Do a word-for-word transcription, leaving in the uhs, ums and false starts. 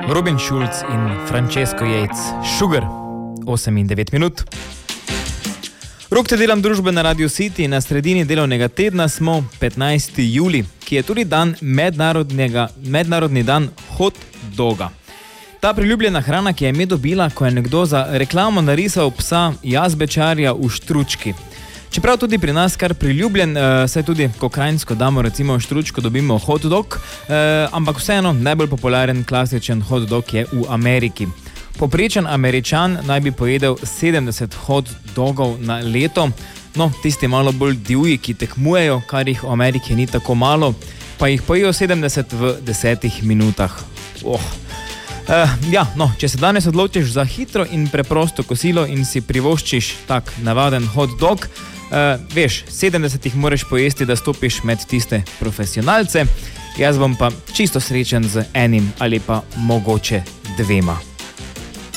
Robin Schulz in Francesco Yates, Sugar, osem in devet minut. Rok te delam družbe na Radio City. Na sredini delovnega tedna smo petnajsti julij, ki je tudi dan mednarodnega, mednarodni dan hot doga. Ta priljubljena hrana, ki je ime dobila, ko je nekdo za reklamo narisal psa jazbečarja v štručki. Čeprav tudi pri nas kar priljubljen, eh, saj tudi ko krajinsko damo recimo štručko, dobimo hot dog, eh, ampak vseeno najbolj popularen klasičen hot dog je v Ameriki. Poprečen Američan naj bi pojedel sedemdeset hot dogov na leto, no tisti malo bolj divji, ki tekmujejo, kar jih v Ameriki ni tako malo, pa jih pojejo sedemdeset v desetih minutah. Oh. Uh, ja, no, če se danes odločiš za hitro in preprosto kosilo in si privoščiš tak navaden hot dog, uh, veš, sedemdeset jih moraš pojesti, da stopiš med tiste profesionalce. Jaz bom pa čisto srečen z enim ali pa mogoče dvema.